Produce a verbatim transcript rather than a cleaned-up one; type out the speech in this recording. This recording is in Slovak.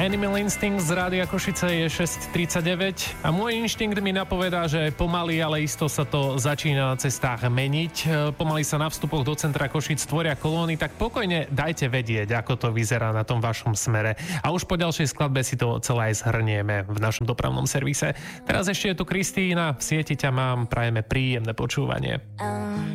Animal Instinct z Rádia Košice je šesť tridsaťdeväť a môj inštinkt mi napovedá, že pomaly, ale isto sa to začína na cestách meniť. Pomaly sa na vstupoch do centra Košic tvoria kolóny, tak pokojne dajte vedieť, ako to vyzerá na tom vašom smere. A už po ďalšej skladbe si to celé aj zhrnieme v našom dopravnom servise. Teraz ešte je tu Kristína, v sieti ťa mám, prajeme príjemné počúvanie.